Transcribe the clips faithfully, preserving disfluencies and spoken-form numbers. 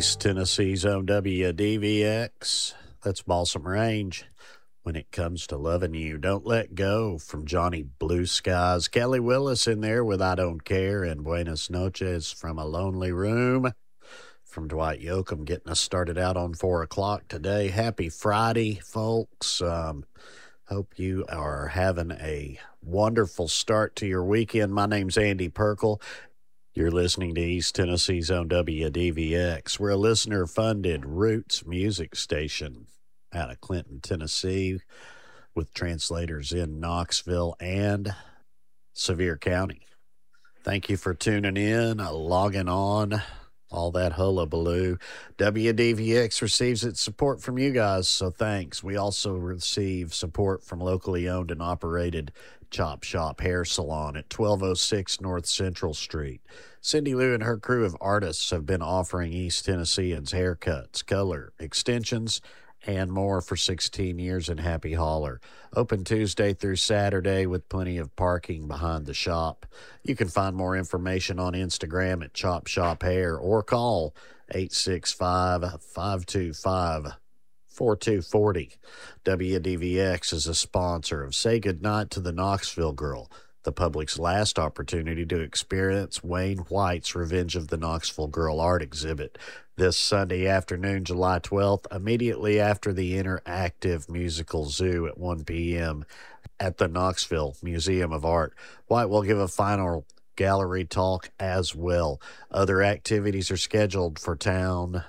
East Tennessee's own W D V X. That's Balsam Range. When it comes to loving you, don't let go. From Johnny Blue Skies. Kelly Willis in there with I Don't Care, and Buenas Noches from A Lonely Room. From Dwight Yoakam getting us started out on four o'clock today. Happy Friday, folks. Um, hope you are having a wonderful start to your weekend. My name's Andy Perkle. You're listening to East Tennessee's own W D V X. We're a listener-funded roots music station out of Clinton, Tennessee, with translators in Knoxville and Sevier County. Thank you for tuning in, uh, logging on, all that hullabaloo. W D V X receives its support from you guys, so thanks. We also receive support from locally owned and operated Chop Shop Hair Salon at twelve oh six North Central Street. Cindy Lou and her crew of artists have been offering East Tennesseans haircuts, color, extensions, and more for sixteen years in Happy Holler. Open Tuesday through Saturday with plenty of parking behind the shop. You can find more information on Instagram at Chop Shop Hair or call eight six five, five two five, four two four zero. W D V X is a sponsor of Say Goodnight to the Knoxville Girl, the public's last opportunity to experience Wayne White's Revenge of the Knoxville Girl art exhibit this Sunday afternoon, July twelfth, immediately after the interactive musical zoo at one p.m. at the Knoxville Museum of Art. White will give a final gallery talk as well. Other activities are scheduled for town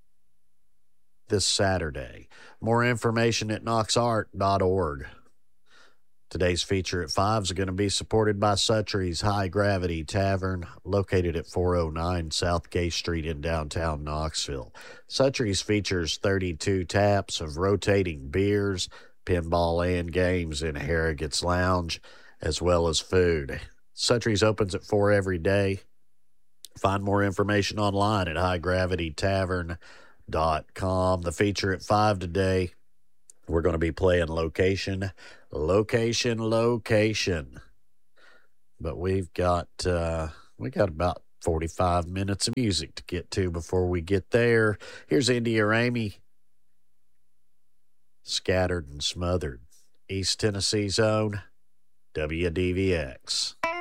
this Saturday. More information at knox art dot org. Today's feature at five is going to be supported by Sutry's High Gravity Tavern, located at four oh nine South Gay Street in downtown Knoxville. Sutry's features thirty-two taps of rotating beers, pinball, and games in Harrogate's Lounge, as well as food. Sutry's opens at four every day. Find more information online at high gravity tavern dot com. The feature at five today, we're going to be playing Location, Location, Location. But we've got uh, we got about forty-five minutes of music to get to before we get there. Here's India Ramey, Scattered and Smothered. East Tennessee's own W D V X.